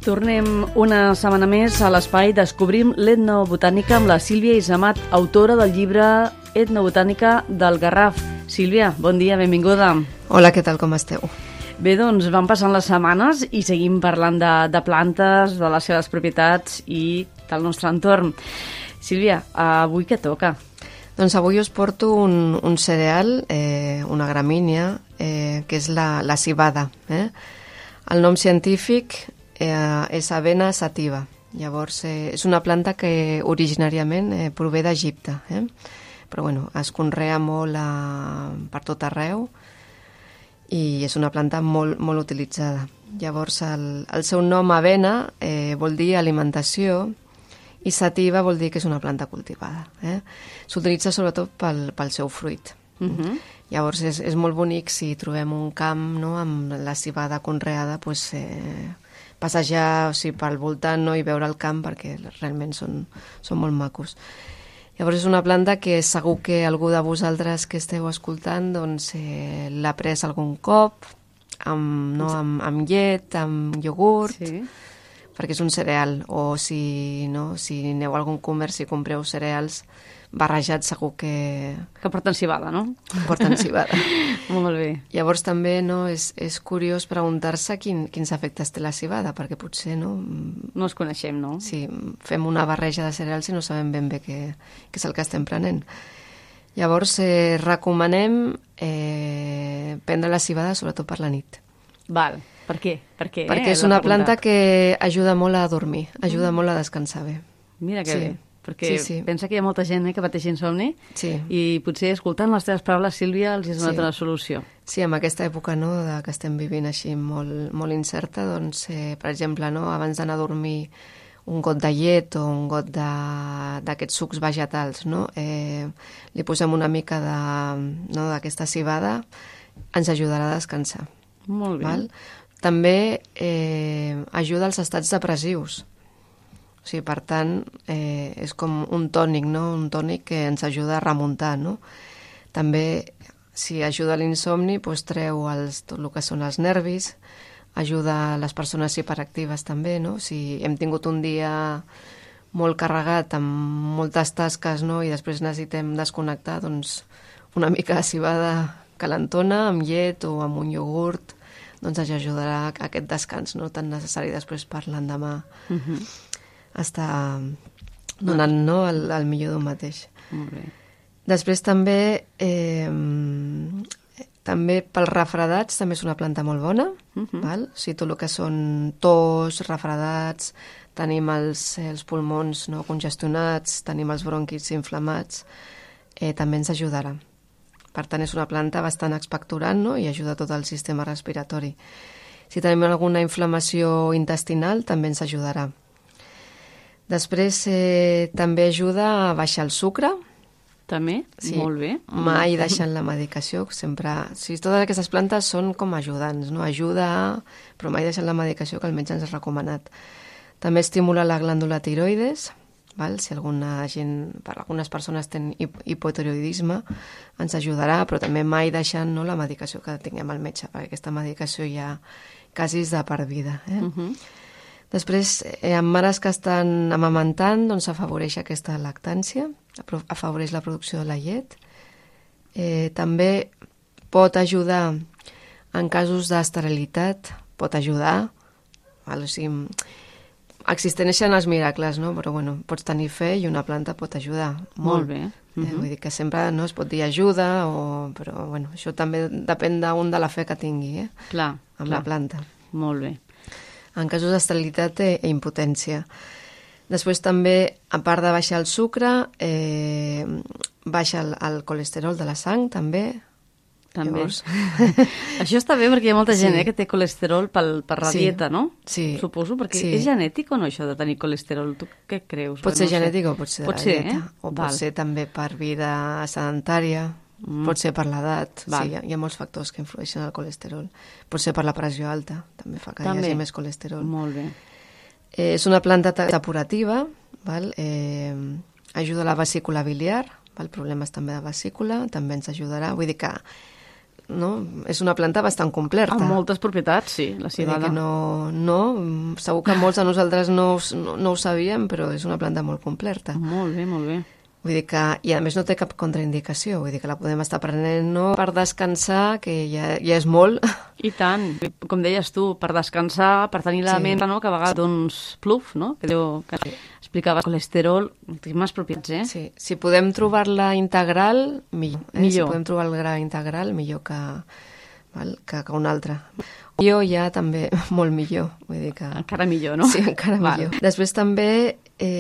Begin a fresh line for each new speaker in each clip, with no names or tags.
Tornem una setmana més a l'espai Descobrim l'etnobotànica amb la Sílvia Izamat, autora del llibre Etnobotànica del Garraf. Sílvia, bon dia, benvinguda.
Hola, què tal, com esteu?
Bé, doncs van passant les setmanes i seguim parlant de plantes, de les seves propietats i del nostre entorn. Sílvia, avui què toca?
Doncs avui us porto un cereal, una gramínia, que és la civada. El nom científic és Avena sativa. Llavors, és una planta que originàriament prové d'Egipte, però bueno, es conrea molt per tot arreu i és una planta molt, molt utilitzada. Llavors, el seu nom Avena vol dir alimentació i sativa vol dir que és una planta cultivada. S'utilitza sobretot pel seu fruit. Llavors, és molt bonic si trobem un camp, no, amb la civada conreada, doncs, passejar pel voltant, i veure el camp, perquè realment són molt macos. Llavors és una planta que segur que algú de vosaltres que esteu escoltant doncs, l'ha pres algun cop, amb llet, amb iogurt, sí, perquè és un cereal, o si aneu a algun comerç i compreu cereals barrejats, segur que
porten civada, no?
Porten civada.
Molt bé.
Llavors també és curiós preguntar-se quins efectes té la civada, perquè potser no
els coneixem, no?
Sí, fem una barreja de cereals i no sabem ben bé què és el que estem prenent. Llavors recomanem prendre la civada sobretot per la nit.
Val. Per què?
Perquè és una planta que ajuda molt a dormir, ajuda molt a descansar bé.
Mira que bé. Perquè pensa que hi ha molta gent que pateix insomni i potser escoltant les teves paraules, Sílvia, els has donat una solució.
Sí, en aquesta època que estem vivint així molt, molt incerta, doncs, per exemple, abans d'anar a dormir un got de llet o un got d'aquests sucs vegetals, li posem una mica d'aquesta civada, ens ajudarà a descansar.
Molt bé.
També ajuda als estats depressius. O sigui, per tant, és com un tònic, un tònic que ens ajuda a remuntar. També, si ajuda a l'insomni, treu tot el que són els nervis, ajuda a les persones hiperactives també. Si hem tingut un dia molt carregat amb moltes tasques i després necessitem desconnectar, doncs una mica de civada calentona amb llet o amb un iogurt doncs ens ajudarà a aquest descans tan necessari després per l'endemà. Està donant el millor d'un mateix.
Molt bé.
Després també pels refredats també és una planta molt bona. O sigui, tot el que són tos, refredats, tenim els pulmons congestionats, tenim els bronquis inflamats, també ens ajudarà. Per tant, és una planta bastant expectorant i ajuda a tot el sistema respiratori. Si tenim alguna inflamació intestinal, també ens ajudarà. Després també ajuda a baixar el sucre.
També? Sí. Molt bé.
Mai deixant la medicació. Sempre... totes aquestes plantes són com ajudants, però mai deixant la medicació que el metge ens ha recomanat. També estimula la glàndula tiroides. Si algunes persones tenen hipotiroidisme, ens ajudarà, però també mai deixant la medicació que tinguem al metge, perquè aquesta medicació ja quasi és de per vida. Després, en mares que estan amamentant, doncs afavoreix aquesta lactància, afavoreix la producció de la llet. També pot ajudar en casos d'esterilitat, pot ajudar. O sigui, existeixen els miracles, però pots tenir fe i una planta pot ajudar molt.
Molt bé.
Vull dir que sempre es pot dir ajuda, però això també depèn d'un de la fe que tingui amb la planta.
Molt bé.
En casos d'esterilitat i impotència. Després també, a part de baixar el sucre, baixa el colesterol de la sang, també.
Llavors... Això està bé perquè hi ha molta gent que té colesterol per la dieta, no?
Sí.
Suposo, perquè és genètic o no, això de tenir colesterol? Tu què creus?
Pot ser genètic o pot ser de la dieta. O pot ser també per vida sedentària. Pot ser per l'edat, hi ha molts factors que influeixen al colesterol. Pot ser per la pressió alta, també fa que hi hagi més colesterol.
Molt bé.
És una planta depurativa, ajuda a la vesícula biliar, problemes també de vesícula, també ens ajudarà. Vull dir que no? És una planta bastant completa.
Amb moltes propietats, sí, la civada.
Segur que molts de nosaltres no ho sabíem, però és una planta molt completa.
Molt bé, molt bé.
Vull dir que, i a més no té cap contraindicació, vull dir que la podem estar prenent per descansar, que ja és molt.
I tant, com deies tu, per descansar, per tenir la ment, no? Que a vegades doncs pluf, no? Que explicava colesterol, moltíssimes propietats,
Sí, si podem trobar-la integral, millor. Si podem trobar el gra integral, millor que un altre. Jo ja també molt millor, vull dir que...
Encara millor, no?
Sí, encara millor. Després també...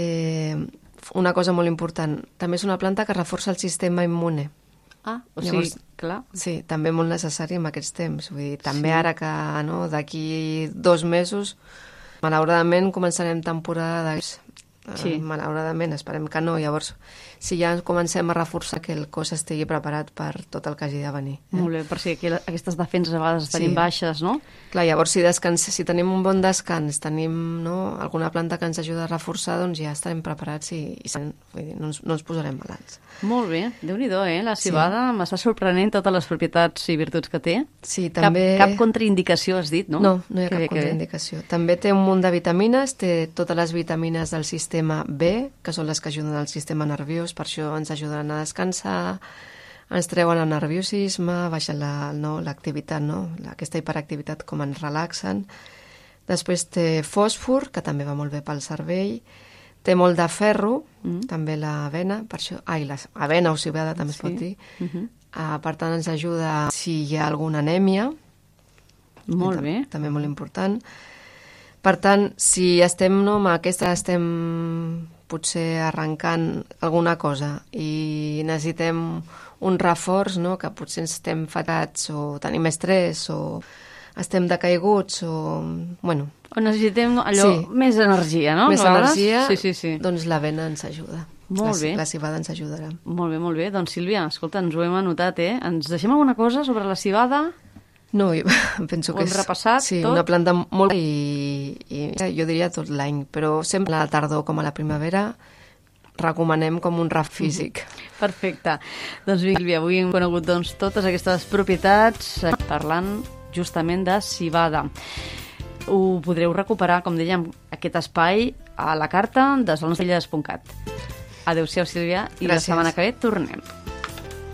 una cosa molt important, també és una planta que reforça el sistema immune.
Llavors, clar.
Sí, també molt necessari en aquests temps. Vull dir, també ara que d'aquí 2 mesos, malauradament començarem temporada de... Sí. Malauradament, esperem que no. Llavors, si ja comencem a reforçar que el cos estigui preparat per tot el que hagi de venir.
Molt bé, per si aquestes defenses a vegades tenim baixes, no?
Clar, llavors si tenim un bon descans, tenim alguna planta que ens ajuda a reforçar, doncs ja estarem preparats i vull dir, no ens posarem malalts.
Molt bé, Déu-n'hi-do, La civada m'està sorprenent totes les propietats i virtuts que té.
Sí, també...
Cap contraindicació, has dit, no?
No hi ha cap contraindicació. També té un munt de vitamines, té totes les vitamines del sistema B, que són les que ajuden al sistema nerviós, per això ens ajuden a descansar, ens treuen el nerviosisme, baixen l'activitat, aquesta hiperactivitat, com ens relaxen. Després té fòsfor, que també va molt bé pel cervell, té molt de ferro, també l'avena, per això... l'avena o civada també es pot dir. Per tant, ens ajuda si hi ha alguna anèmia.
Molt bé.
També molt important. Per tant, si estem amb aquesta, estem potser arrencant alguna cosa i necessitem un reforç, que potser estem fatigats o tenim estrès o estem decaiguts o...
O necessitem allò, més energia, no?
Més energia,
sí.
doncs l'avena ens ajuda.
Molt bé.
La civada ens ajudarà.
Molt bé, molt bé. Doncs Sílvia, escolta, ens ho hem anotat, Ens deixem alguna cosa sobre la civada?
No, jo penso que
ho hem repassat tot?
Una planta molt... I jo diria tot l'any, però sempre a la tardor com a la primavera recomanem com un raf físic.
Perfecte. Doncs Sílvia, avui hem conegut totes aquestes propietats parlant justament de civada. Ho podreu recuperar, com dèiem, aquest espai a la carta des del nostre illes.cat. Adéu-siau, Sílvia, i la setmana que ve tornem.